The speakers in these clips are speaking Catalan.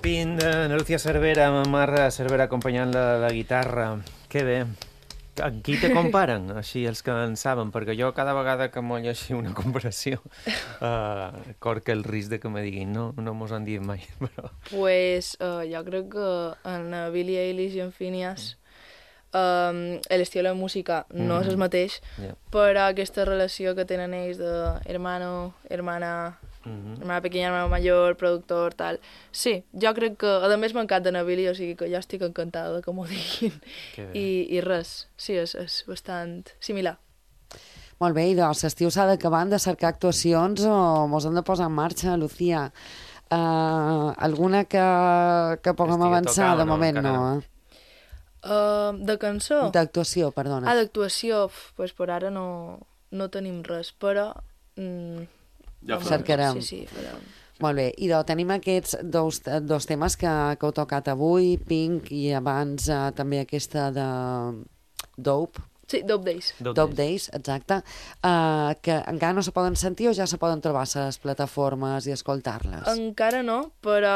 Pin de Lucía Cervera, amb Mar Cervera acompanyant la guitarra. Que bé. Amb qui te comparen, així, els que en saben? Perquè jo cada vegada que m'ho llegeixo una comparació corc el risc de que me diguin no mos han dit mai, però... Pues jo crec que en Billie Eilish i en Phineas l'estil de música no és el mateix, però aquesta relació que tenen ells de hermano, hermana, hermana pequeña, hermano mayor, productor, tal... Sí, jo crec que... A més m'encanta en Billie, o sigui que jo estic encantada de que m'ho diguin. I res, sí, és bastant similar. Molt bé, i doncs l'estiu s'ha d'acabar, hem de cercar actuacions o mos hem de posar en marxa, Lucía. Alguna que puguem avançar? De moment no, De cançó? D'actuació, perdona. D'actuació, doncs per ara no tenim res, però... Ja cercarem. Sí, farem. Molt bé, i tenim aquests dos temes que heu tocat avui, Pink, i abans també aquesta de Dope. Sí, Dope Days. Dope Days, exacte. Que encara no se poden sentir o ja se poden trobar a les plataformes i escoltar-les? Encara no, però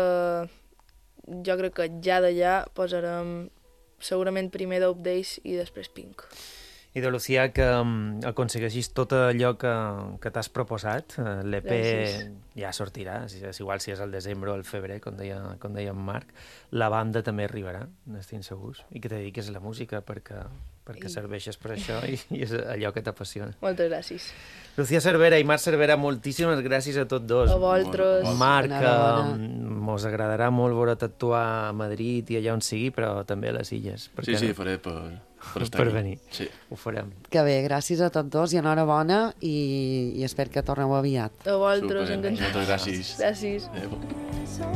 jo crec que ja d'allà posarem segurament primer Dope Days i després Pink. I de Lucía, que aconsegueixis tot allò que t'has proposat. L'EP ja sortirà, és igual si és al desembre o al febrer, com deia en Marc. La banda també arribarà, n'estic segurs. I que te dediquis a la música perquè serveixes per això i és allò que t'apassiona. Moltes gràcies. Lucía Cervera i Marc Cervera, moltíssimes gràcies a tots dos. A vosaltres. Marc, mos agradarà molt veure't actuar a Madrid i allà on sigui, però també a les Illes. Sí, faré per venir. Sí. Ho farem. Que bé, gràcies a tots dos i enhorabona i espero que torneu aviat. A vosaltres, encantat. Moltes gràcies. Gràcies.